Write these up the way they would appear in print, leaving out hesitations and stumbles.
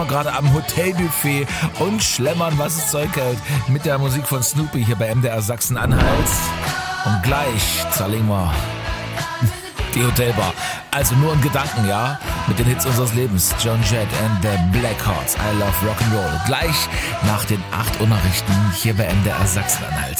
Gerade am Hotelbuffet und schlemmern, was es Zeug hält, mit der Musik von Snoopy hier bei MDR Sachsen-Anhalt. Und gleich zerlegen wir die Hotelbar. Also nur in Gedanken, ja? Mit den Hits unseres Lebens. Joan Jett and the Blackhearts. I love Rock'n'Roll. Gleich nach den 8 Uhr Nachrichten hier bei MDR Sachsen-Anhalt.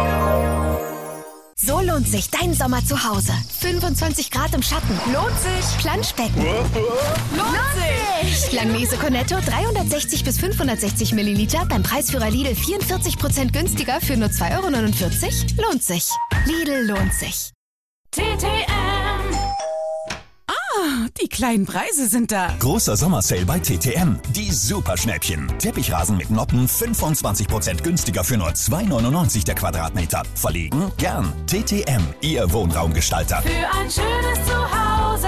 So lohnt sich dein Sommer zu Hause. 25 Grad im Schatten. Lohnt sich. Planschbecken. Lohnt sich. Langnese Cornetto 360 bis 560 Milliliter beim Preisführer Lidl 44% günstiger für nur 2,49 €. Lohnt sich. Lidl lohnt sich. TTM. Die kleinen Preise sind da. Großer Sommersale bei TTM. Die Superschnäppchen. Teppichrasen mit Noppen 25% günstiger für nur 2,99 € der Quadratmeter. Verlegen? Gern. TTM, Ihr Wohnraumgestalter. Für ein schönes Zuhause.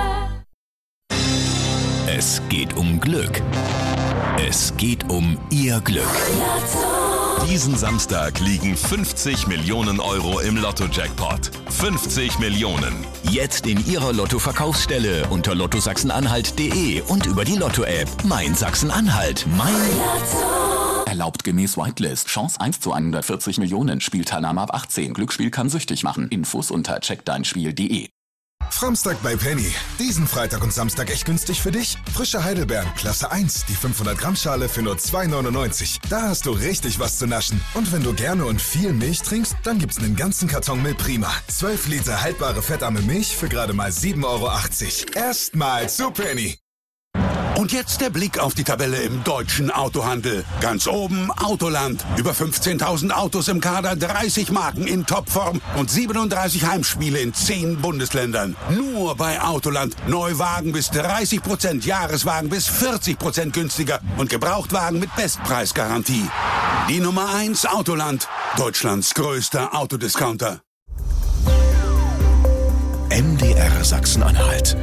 Es geht um Glück. Es geht um Ihr Glück. Diesen Samstag liegen 50 Millionen € im Lotto-Jackpot. 50 Millionen. Jetzt in Ihrer Lotto-Verkaufsstelle unter lottosachsenanhalt.de und über die Lotto-App. Mein Sachsen-Anhalt. Mein Lotto. Erlaubt gemäß Whitelist. Chance 1 zu 140 Millionen. Spielteilnahme ab 18. Glücksspiel kann süchtig machen. Infos unter checkdeinspiel.de. Framstag bei Penny. Diesen Freitag und Samstag echt günstig für dich? Frische Heidelbeeren, Klasse 1, die 500 Gramm Schale für nur 2,99 €. Da hast du richtig was zu naschen. Und wenn du gerne und viel Milch trinkst, dann gibt's einen ganzen Karton Milch Prima. 12 Liter haltbare fettarme Milch für gerade mal 7,80 €. Erstmal zu Penny. Und jetzt der Blick auf die Tabelle im deutschen Autohandel. Ganz oben Autoland. Über 15.000 Autos im Kader, 30 Marken in Topform und 37 Heimspiele in 10 Bundesländern. Nur bei Autoland. Neuwagen bis 30%, Jahreswagen bis 40% günstiger und Gebrauchtwagen mit Bestpreisgarantie. Die Nummer 1 Autoland. Deutschlands größter Autodiscounter. MDR Sachsen-Anhalt.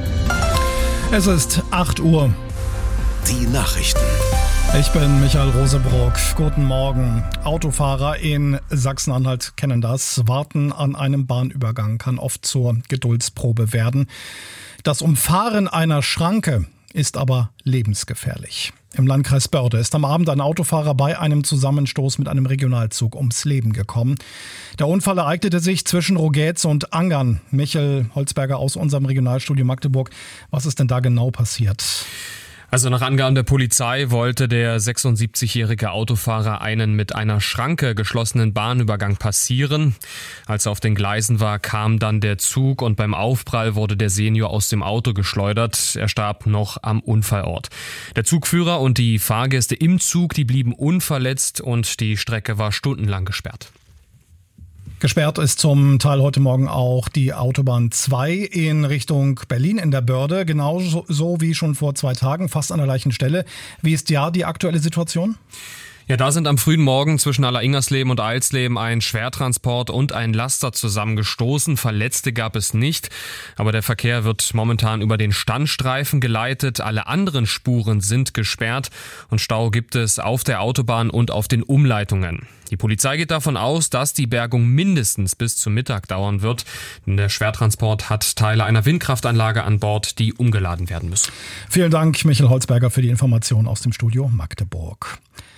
Es ist 8 Uhr. Die Nachrichten. Ich bin Michael Rosebrock. Guten Morgen. Autofahrer in Sachsen-Anhalt kennen das. Warten an einem Bahnübergang kann oft zur Geduldsprobe werden. Das Umfahren einer Schranke ist aber lebensgefährlich. Im Landkreis Börde ist am Abend ein Autofahrer bei einem Zusammenstoß mit einem Regionalzug ums Leben gekommen. Der Unfall ereignete sich zwischen Rogetz und Angern. Michael Holzberger aus unserem Regionalstudio Magdeburg. Was ist denn da genau passiert? Also nach Angaben der Polizei wollte der 76-jährige Autofahrer einen mit einer Schranke geschlossenen Bahnübergang passieren. Als er auf den Gleisen war, kam dann der Zug und beim Aufprall wurde der Senior aus dem Auto geschleudert. Er starb noch am Unfallort. Der Zugführer und die Fahrgäste im Zug, die blieben unverletzt und die Strecke war stundenlang gesperrt. Gesperrt ist zum Teil heute Morgen auch die Autobahn 2 in Richtung Berlin in der Börde. Genauso so wie schon vor 2 Tagen, fast an der gleichen Stelle. Wie ist ja die aktuelle Situation? Ja, da sind am frühen Morgen zwischen Alleringersleben und Eilsleben ein Schwertransport und ein Laster zusammengestoßen. Verletzte gab es nicht, aber der Verkehr wird momentan über den Standstreifen geleitet. Alle anderen Spuren sind gesperrt und Stau gibt es auf der Autobahn und auf den Umleitungen. Die Polizei geht davon aus, dass die Bergung mindestens bis zum Mittag dauern wird. Der Schwertransport hat Teile einer Windkraftanlage an Bord, die umgeladen werden müssen. Vielen Dank, Michael Holzberger, für die Information aus dem Studio Magdeburg.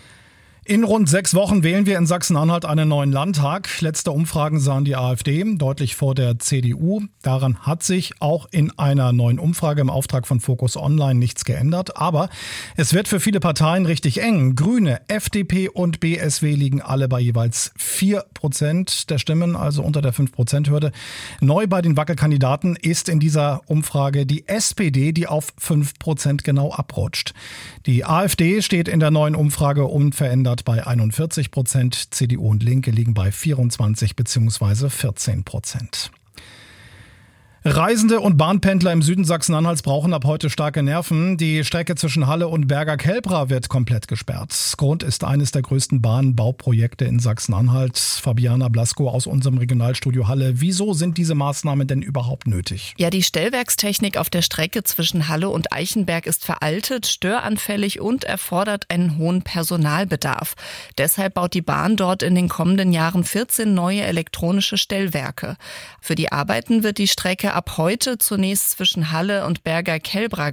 In rund 6 Wochen wählen wir in Sachsen-Anhalt einen neuen Landtag. Letzte Umfragen sahen die AfD deutlich vor der CDU. Daran hat sich auch in einer neuen Umfrage im Auftrag von Focus Online nichts geändert. Aber es wird für viele Parteien richtig eng. Grüne, FDP und BSW liegen alle bei jeweils 4% der Stimmen, also unter der 5%-Hürde. Neu bei den Wackelkandidaten ist in dieser Umfrage die SPD, die auf 5% genau abrutscht. Die AfD steht in der neuen Umfrage unverändert bei 41%, CDU und Linke liegen bei 24 bzw. 14%. Reisende und Bahnpendler im Süden Sachsen-Anhalts brauchen ab heute starke Nerven. Die Strecke zwischen Halle und Berger-Kelbra wird komplett gesperrt. Grund ist eines der größten Bahnbauprojekte in Sachsen-Anhalt. Fabiana Blasko aus unserem Regionalstudio Halle. Wieso sind diese Maßnahmen denn überhaupt nötig? Ja, die Stellwerkstechnik auf der Strecke zwischen Halle und Eichenberg ist veraltet, störanfällig und erfordert einen hohen Personalbedarf. Deshalb baut die Bahn dort in den kommenden Jahren 14 neue elektronische Stellwerke. Für die Arbeiten wird die Strecke ab heute zunächst zwischen Halle und Berger-Kelbra